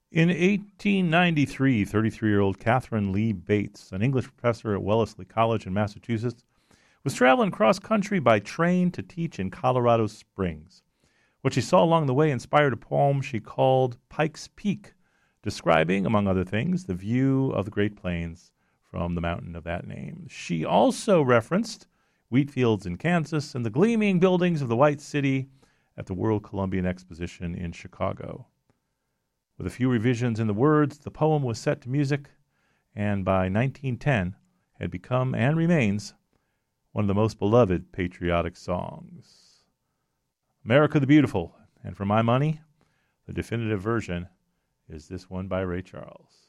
In 1893, 33-year-old Catherine Lee Bates, an English professor at Wellesley College in Massachusetts, was traveling cross-country by train to teach in Colorado Springs. What she saw along the way inspired a poem she called Pike's Peak, describing, among other things, the view of the Great Plains from the mountain of that name. She also referenced wheat fields in Kansas and the gleaming buildings of the White City at the World Columbian Exposition in Chicago. With a few revisions in the words, the poem was set to music, and by 1910 had become, and remains, one of the most beloved patriotic songs. America the Beautiful, and for my money, the definitive version is this one by Ray Charles.